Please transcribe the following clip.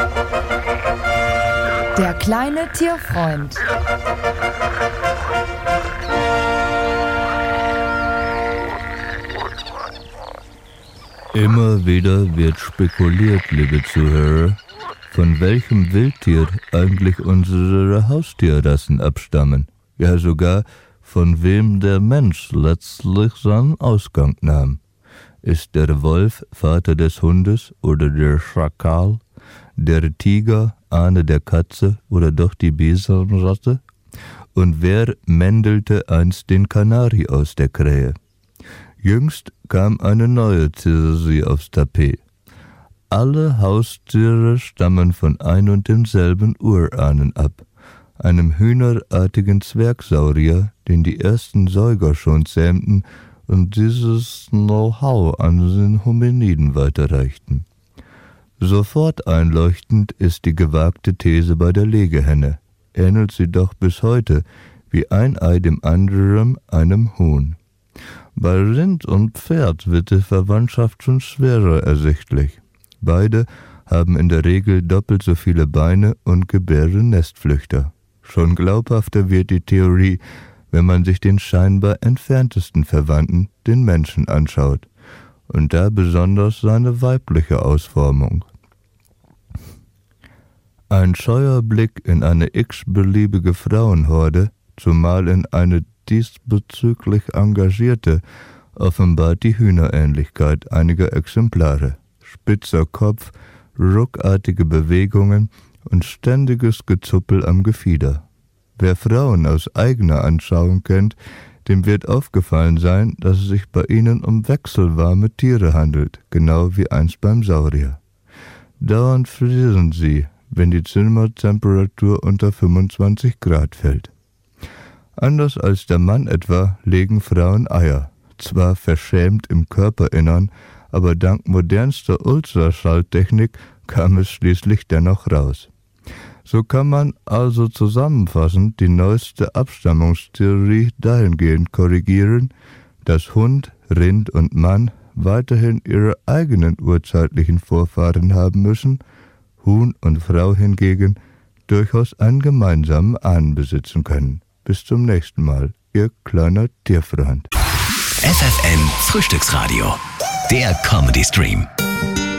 Der kleine Tierfreund. Immer wieder wird spekuliert, liebe Zuhörer, von welchem Wildtier eigentlich unsere Haustierrassen abstammen. Ja, sogar von wem der Mensch letztlich seinen Ausgang nahm. Ist der Wolf Vater des Hundes oder der Schakal, der Tiger Ahne der Katze oder doch die Besenratte? Und wer mändelte einst den Kanari aus der Krähe? Jüngst kam eine neue Theorie aufs Tapet. Alle Haustiere stammen von ein und demselben Urahnen ab, einem hühnerartigen Zwergsaurier, den die ersten Säuger schon zähmten und dieses Know-how an den Hominiden weiterreichten. Sofort einleuchtend ist die gewagte These bei der Legehenne, ähnelt sie doch bis heute wie ein Ei dem anderen einem Huhn. Bei Rind und Pferd wird die Verwandtschaft schon schwerer ersichtlich. Beide haben in der Regel doppelt so viele Beine und gebären Nestflüchter. Schon glaubhafter wird die Theorie, wenn man sich den scheinbar entferntesten Verwandten, den Menschen, anschaut. Und da besonders seine weibliche Ausformung. Ein scheuer Blick in eine x-beliebige Frauenhorde, zumal in eine diesbezüglich engagierte, offenbart die Hühnerähnlichkeit einiger Exemplare. Spitzer Kopf, ruckartige Bewegungen und ständiges Gezuppel am Gefieder. Wer Frauen aus eigener Anschauung kennt, dem wird aufgefallen sein, dass es sich bei ihnen um wechselwarme Tiere handelt, genau wie einst beim Saurier. Dauernd frieren sie, wenn die Zimmertemperatur unter 25 Grad fällt. Anders als der Mann etwa legen Frauen Eier, zwar verschämt im Körperinnern, aber dank modernster Ultraschalltechnik kam es schließlich dennoch raus. So kann man also zusammenfassend die neueste Abstammungstheorie dahingehend korrigieren, dass Hund, Rind und Mann weiterhin ihre eigenen urzeitlichen Vorfahren haben müssen, Huhn und Frau hingegen durchaus einen gemeinsamen Ahnen besitzen können. Bis zum nächsten Mal, Ihr kleiner Tierfreund. FFN Frühstücksradio, der Comedy Stream.